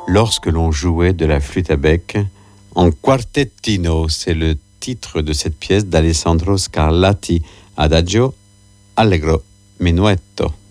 lorsque l'on jouait de la flûte à bec en quartettino. C'est le titre de cette pièce d'Alessandro Scarlatti, Adagio Allegro Menuetto.